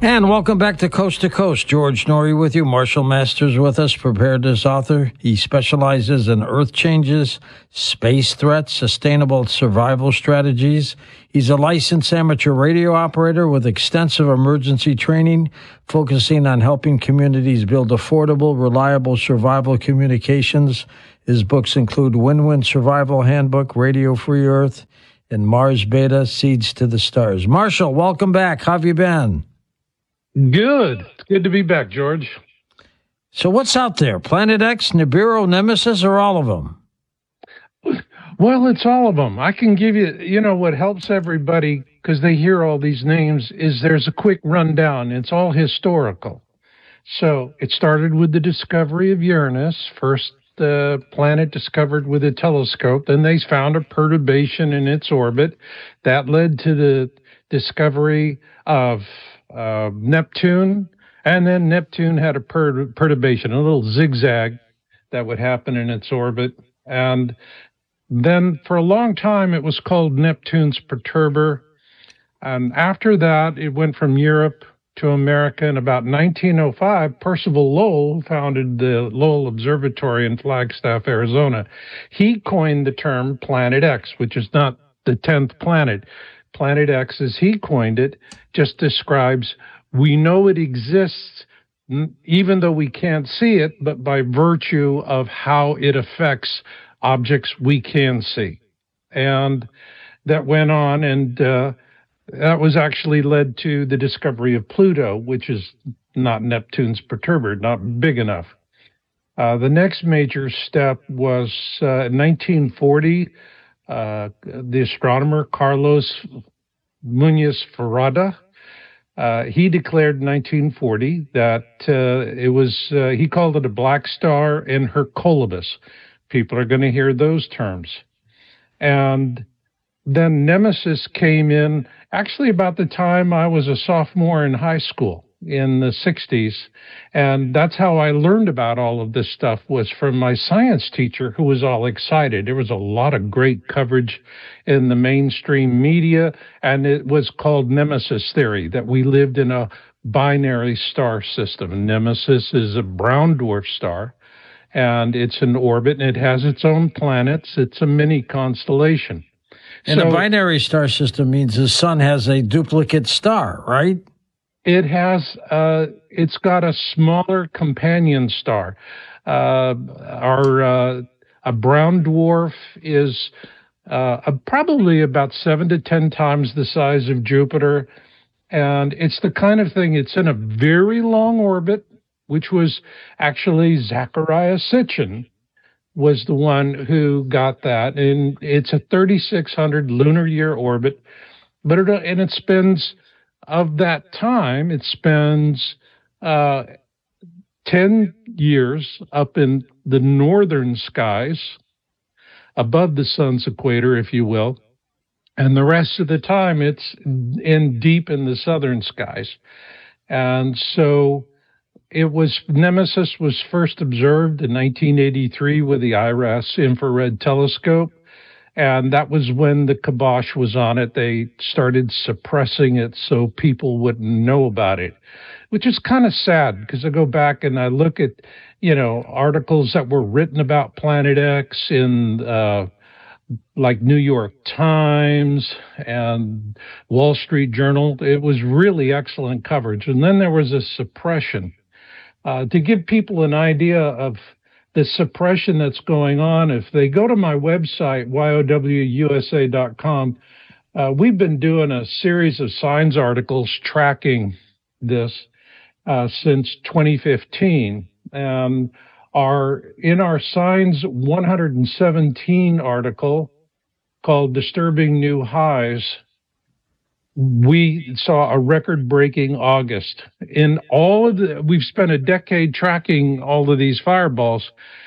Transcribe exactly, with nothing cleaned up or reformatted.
And welcome back to Coast to Coast. George Noory with you. Marshall Masters with us, preparedness author. He specializes in earth changes, space threats, sustainable survival strategies. He's a licensed amateur radio operator with extensive emergency training, focusing on helping communities build affordable, reliable survival communications. His books include Win-Win Survival Handbook, Radio Free Earth, and Mars Beta, Seeds to the Stars. Marshall, welcome back. How have you been? Good. It's good to be back, George. So what's out there? Planet X, Nibiru, Nemesis, or all of them? Well, it's all of them. I can give you, you know, what helps everybody, because they hear all these names, is there's a quick rundown. It's all historical. So it started with the discovery of Uranus, first the planet discovered with a telescope. Then they found a perturbation in its orbit. That led to the discovery of Uh, Neptune, and then Neptune had a per- perturbation, a little zigzag that would happen in its orbit. And then for a long time, it was called Neptune's perturber. And after that, it went from Europe to America. In about nineteen oh five, Percival Lowell, who founded the Lowell Observatory in Flagstaff, Arizona, he coined the term Planet X, which is not the tenth planet. Planet X, as he coined it, just describes, we know it exists even though we can't see it, but by virtue of how it affects objects we can see. And that went on, and uh, that was actually led to the discovery of Pluto, which is not Neptune's perturber, not big enough. Uh, the next major step was uh, nineteen forty. Uh, the astronomer Carlos Muñoz Ferrada, uh, he declared in nineteen forty that uh, it was, uh, he called it a black star in Hercolibus. People are going to hear those terms. And then Nemesis came in actually about the time I was a sophomore in high school in the sixties. And that's how I learned about all of this stuff, was from my science teacher, who was all excited. There was a lot of great coverage in the mainstream media, and it was called Nemesis theory, that we lived in a binary star system. Nemesis is a brown dwarf star, and it's in orbit, and it has its own planets. It's a mini constellation. And so, a binary star system means the sun has a duplicate star, right? It has, uh, it's got a smaller companion star. Uh, our, uh, a brown dwarf is, uh, a, probably about seven to ten times the size of Jupiter. And it's the kind of thing, it's in a very long orbit, which was actually Zecharia Sitchin was the one who got that. And it's a thirty-six hundred lunar year orbit, but it, and it spends, of that time, it spends uh, ten years up in the northern skies, above the sun's equator, if you will, and the rest of the time it's in deep in the southern skies. And so it was, Nemesis was first observed in nineteen eighty-three with the I R A S infrared telescope. And that was when the kibosh was on it. They started suppressing it so people wouldn't know about it, which is kind of sad, because I go back and I look at, you know, articles that were written about Planet X in uh, like New York Times and Wall Street Journal. It was really excellent coverage. And then there was a suppression. Uh, to give people an idea of the suppression that's going on, if they go to my website, Y O W U S A dot com, uh, we've been doing a series of science articles tracking this uh, since twenty fifteen. Um, our, in our Signs one hundred seventeen article called Disturbing New Highs, we saw a record-breaking August. In all of the, we've spent a decade tracking all of these fireballs.